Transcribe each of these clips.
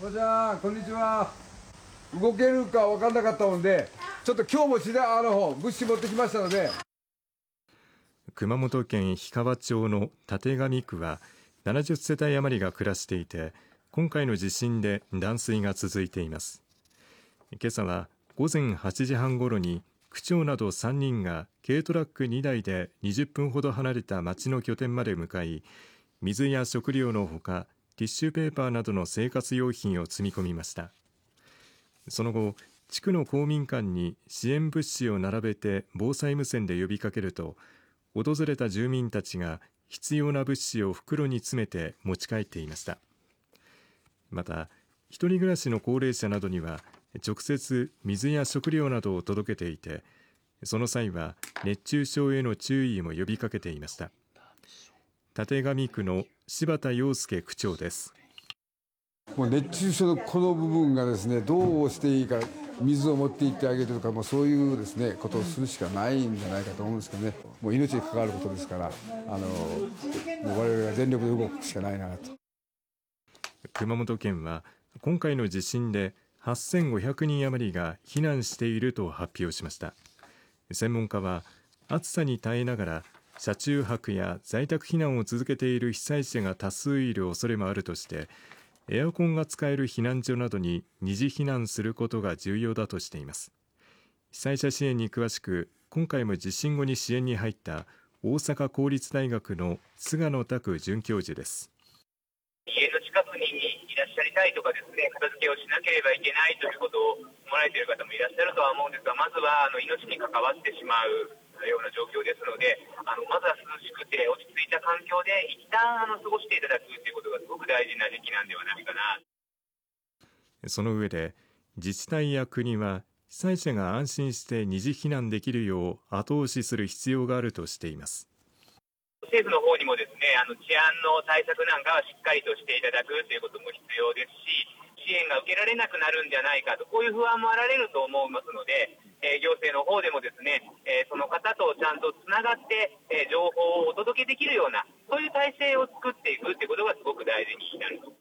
おばちゃん、こんにちは。動けるか分かんなかったもんで、ちょっと今日も物資持ってきましたので。 熊本県氷川町の立上区は70世帯余りが暮らしていて、今回の地震で断水が続いています。今朝は午前8時半ごろに区長など3人が軽トラック2台で20分ほど離れた町の拠点まで向かい、水や食料のほかティッシュペーパーなどの生活用品を積み込みました。その後、地区の公民館に支援物資を並べて防災無線で呼びかけると、訪れた住民たちが必要な物資を袋に詰めて持ち帰っていました。また、一人暮らしの高齢者などには直接水や食料などを届けていて、その際は熱中症への注意も呼びかけていました。立上区の柴田洋介区長です。 もう熱中症のこの部分がですね、どうしていいか、水を持って行ってあげるとか、もうそういうですねことをするしかないんじゃないかと思うんですけどね。もう命に関わることですから、もう我々は全力で動くしかないなと。 熊本県は今回の地震で8500人余りが避難していると発表しました。専門家は、暑さに耐えながら車中泊や在宅避難を続けている被災者が多数いる恐れもあるとして、エアコンが使える避難所などに二次避難することが重要だとしています。被災者支援に詳しく、今回も地震後に支援に入った大阪公立大学の菅野拓准教授です。 家の近くにいらっしゃりたいとかですね、片付けをしなければいけないということを思われている方もいらっしゃるとは思うんですが、まずは命に関わってしまうような状況ですので、まずは涼しくて落ち着いた環境で一旦過ごしていただくということがすごく大事な時期なんではないかな。 その上で、自治体や国は被災者が安心して二次避難できるよう後押しする必要があるとしています。 政府の方にもですね、治安の対策なんかはしっかりとしていただくということも必要ですし、支援が受けられなくなるんじゃないかと、こういう不安もあられると思いますので、行政の方でもですね、その方とちゃんとつながって、情報をお届けできるような、そういう体制を作っていくということがすごく大事になると。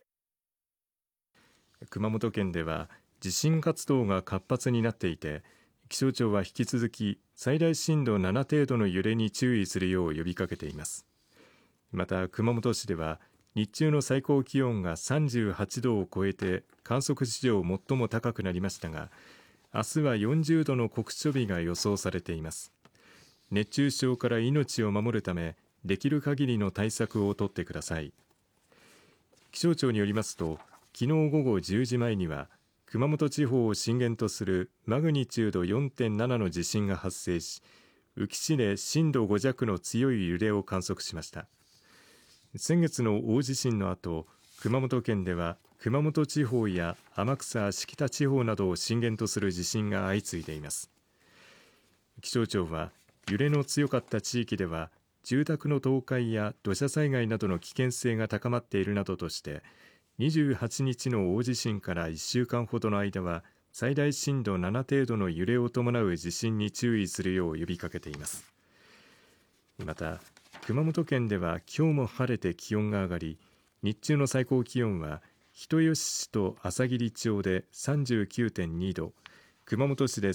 熊本県では地震活動が活発になっていて、気象庁は引き続き最大震度7程度の揺れに注意するよう呼びかけています。また、熊本市では日中の最高気温が38度を超えて観測史上最も高くなりましたが、明日は40度の酷暑日が予想されています。熱中症から命を守るため、できる限りの対策を取ってください。気象庁によりますと、昨日午後10時前には熊本地方を震源とするマグニチュード 4.7 の地震が発生し、宇城市で震度5弱の強い揺れを観測しました。先月の大地震の後、熊本県では熊本地方や天草・芦北地方などを震源とする地震が相次いでいます。気象庁は、揺れの強かった地域では住宅の倒壊や土砂災害などの危険性が高まっているなどとして、28日の大地震から1週間ほどの間は最大震度7程度の揺れを伴う地震に注意するよう呼びかけています。また、熊本県では今日も晴れて気温が上がり、日中の最高気温は人吉市と朝霧町で 39.2 度、熊本市で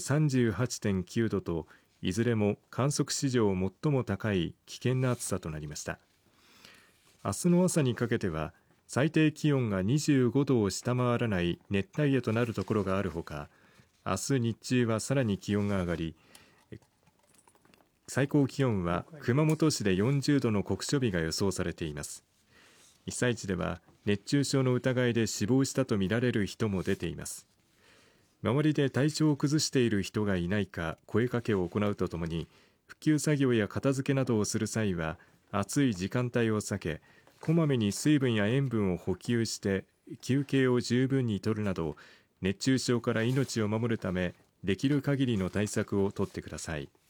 38.9 度と、いずれも観測史上最も高い危険な暑さとなりました。明日の朝にかけては最低気温が25度を下回らない熱帯夜となるところがあるほか、明日日中はさらに気温が上がり、最高気温は熊本市で40度の酷暑日が予想されています。被災地では熱中症の疑いで死亡したとみられる人も出ています。周りで体調を崩している人がいないか声かけを行うとともに、復旧作業や片付けなどをする際は暑い時間帯を避け、こまめに水分や塩分を補給して休憩を十分に取るなど、熱中症から命を守るためできる限りの対策を取ってください。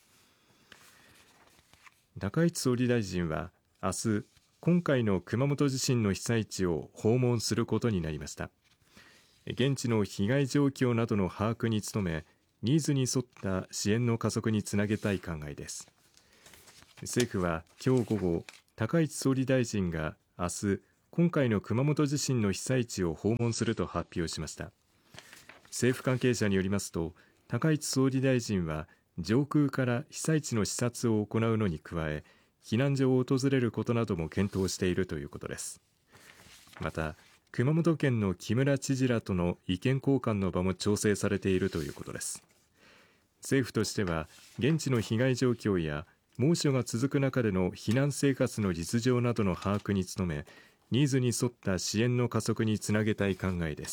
高市総理大臣は明日、今回の熊本地震の被災地を訪問することになりました。現地の被害状況などの把握に努め、ニーズに沿った支援の加速につなげたい考えです。政府は今日午後、高市総理大臣が明日今回の熊本地震の被災地を訪問すると発表しました。政府関係者によりますと、高市総理大臣は上空から被災地の視察を行うのに加え、避難所を訪れることなども検討しているということです。また、熊本県の木村知事らとの意見交換の場も調整されているということです。政府としては、現地の被害状況や猛暑が続く中での避難生活の実情などの把握に努め、ニーズに沿った支援の加速につなげたい考えです。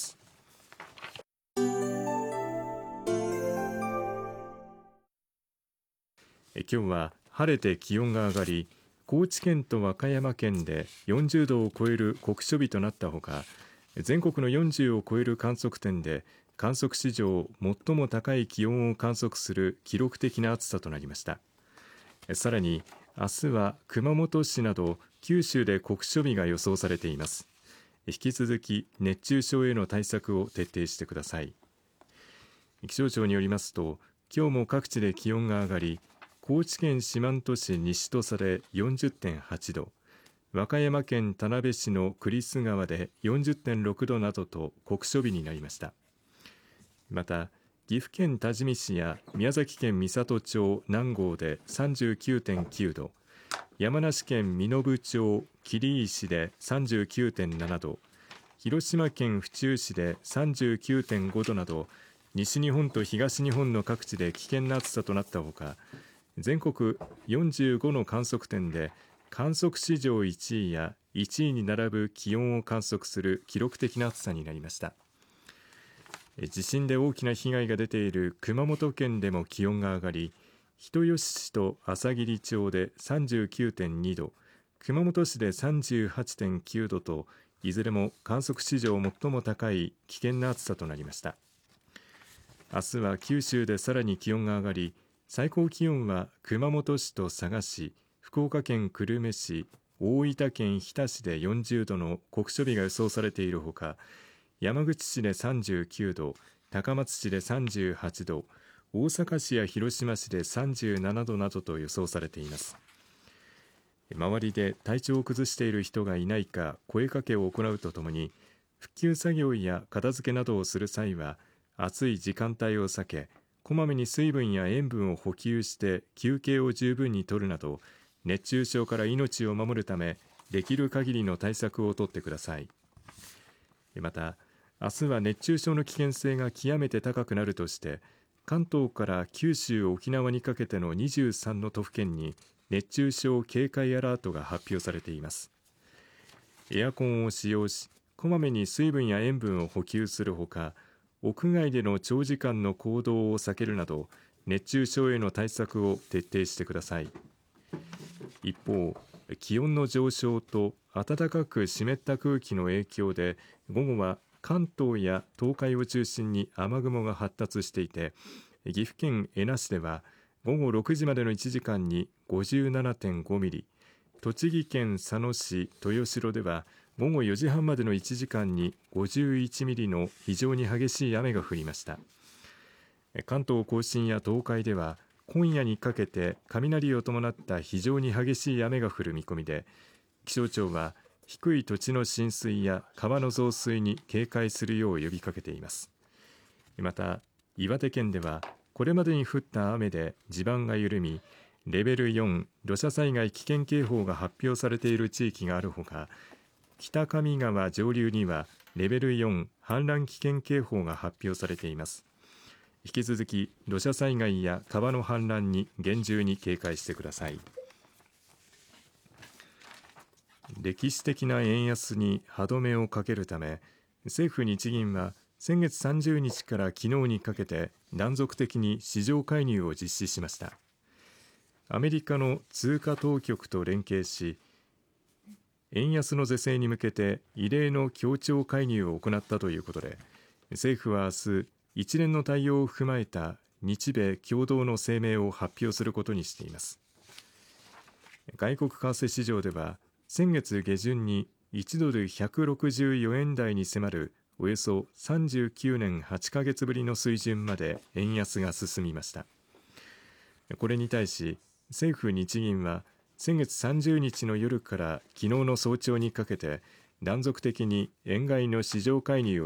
今日は晴れて気温が上がり、高知県と和歌山県で40度を超える酷暑日となったほか、全国の40を超える観測点で観測史上最も高い気温を観測する記録的な暑さとなりました。さらに明日は熊本市など九州で酷暑日が予想されています。引き続き熱中症への対策を徹底してください。気象庁によりますと、今日も各地で気温が上がり、高知県四万十市西土佐で 40.8 度、和歌山県田辺市の栗栖川で 40.6 度などと酷暑日になりました。また、岐阜県多治見市や宮崎県美郷町南郷で 39.9 度、山梨県身延町桐石で 39.7 度、広島県府中市で 39.5 度など、西日本と東日本の各地で危険な暑さとなったほか、全国45の観測点で観測史上1位や1位に並ぶ気温を観測する記録的な暑さになりました。地震で大きな被害が出ている熊本県でも気温が上がり、人吉市と朝霧町で 39.2 度、熊本市で 38.9 度と、いずれも観測史上最も高い危険な暑さとなりました。明日は九州でさらに気温が上がり、最高気温は熊本市と佐賀市、福岡県久留米市、大分県日田市で40度の酷暑日が予想されているほか、山口市で39度、高松市で38度、大阪市や広島市で37度などと予想されています。周りで体調を崩している人がいないか声かけを行うとともに、復旧作業や片付けなどをする際は暑い時間帯を避け、こまめに水分や塩分を補給して休憩を十分に取るなど、熱中症から命を守るためできる限りの対策を取ってください。また、明日は熱中症の危険性が極めて高くなるとして、関東から九州沖縄にかけての23の都府県に熱中症警戒アラートが発表されています。エアコンを使用し、こまめに水分や塩分を補給するほか、屋外での長時間の行動を避けるなど、熱中症への対策を徹底してください。一方、気温の上昇と暖かく湿った空気の影響で、午後は関東や東海を中心に雨雲が発達していて、岐阜県恵那市では午後6時までの1時間に 57.5 ミリ、栃木県佐野市豊城では午後4時半までの1時間に51ミリの非常に激しい雨が降りました。関東甲信や東海では今夜にかけて雷を伴った非常に激しい雨が降る見込みで、気象庁は低い土地の浸水や川の増水に警戒するよう呼びかけています。また、岩手県ではこれまでに降った雨で地盤が緩み、レベル4土砂災害危険警報が発表されている地域があるほか、北上川上流にはレベル4氾濫危険警報が発表されています。引き続き土砂災害や川の氾濫に厳重に警戒してください。歴史的な円安に歯止めをかけるため、政府日銀は先月30日から昨日にかけて断続的に市場介入を実施しました。アメリカの通貨当局と連携し、円安の是正に向けて異例の協調介入を行ったということで、政府は明日、一連の対応を踏まえた日米共同の声明を発表することにしています。外国為替市場では先月下旬に1ドル164円台に迫るおよそ39年8ヶ月ぶりの水準まで円安が進みました。これに対し政府日銀は先月30日の夜から昨日の早朝にかけて断続的に円買いの市場介入を